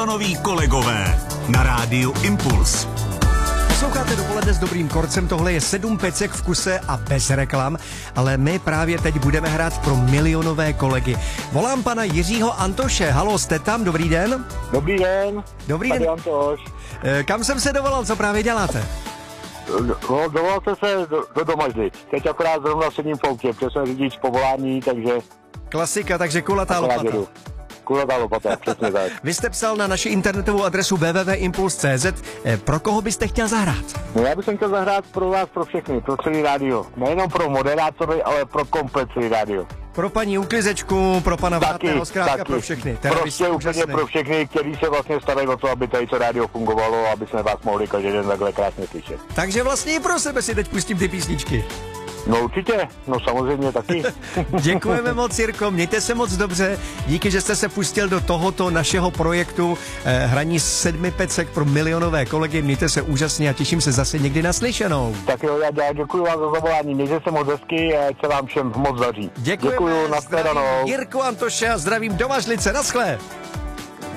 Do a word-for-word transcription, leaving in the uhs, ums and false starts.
Milionoví kolegové na rádiu Impuls. Posloucháte Dopoledne s dobrým korcem, tohle je sedm pecek v kuse a bez reklam, ale my právě teď budeme hrát pro milionové kolegy. Volám pana Jiřího Antoše. Halo, jste tam? Dobrý den. Dobrý den. Dobrý Tady den. Antoš. E, kam jsem se dovolal, co právě děláte? No, dovolal jsem se do, do Domažlic. Teď akorát zrovna sedím v autě, protože jsem řidič povolání, takže... Klasika, takže kulatá lopata. Jedu. Kulatá lopata, přesně tak. Vy jste psal na naši internetovou adresu w w w tečka impuls tečka c z. E, pro koho byste chtěl zahrát? No já bych chtěl zahrát pro vás, pro všechny, pro celý rádio. Nejenom pro moderátory, ale pro komplet celý rádio. Pro paní uklizečku, pro pana Vládného, zkrátka pro všechny. Teda prostě úplně úžasný. Pro všechny, kteří se vlastně starají o to, aby tady to rádio fungovalo, aby jsme vás mohli každý den takhle krásně slyšet. Takže vlastně i pro sebe si teď pustím ty písničky. No určitě, no samozřejmě taky. Děkujeme moc, Jirko, mějte se moc dobře. Díky, že jste se pustil do tohoto našeho projektu eh, hraní sedmi pecek pro milionové kolegy. Mějte se úžasně a těším se zase někdy naslyšenou. Tak jo, já děkuji vám za zavolání, mějte se moc hezky a se vám všem moc daří. Děkujeme, děkuji, nashledanou. Jirko Antoše a zdravím Domažlice, naschle.